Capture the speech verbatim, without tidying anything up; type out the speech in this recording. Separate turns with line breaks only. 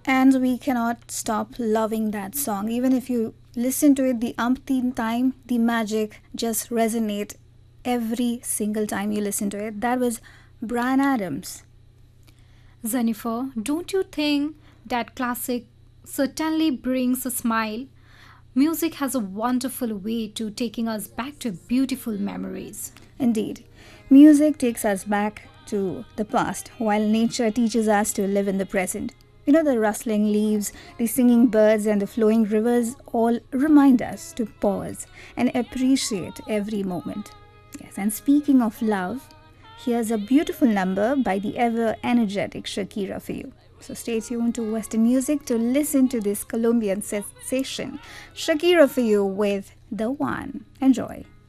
And we cannot stop loving that song. Even if you listen to it the umpteenth time, the magic just resonates every single time you listen to it. That was Bryan Adams.
Jennifer, don't you think that classic certainly brings a smile? Music has a wonderful way to taking us back to beautiful memories.
Indeed, music takes us back to the past while nature teaches us to live in the present. You know, the rustling leaves, the singing birds, and the flowing rivers all remind us to pause and appreciate every moment. Yes, and speaking of love, here's a beautiful number by the ever energetic Shakira for you. So stay tuned to Western Music to listen to this Colombian sensation. Shakira for you with The One. Enjoy.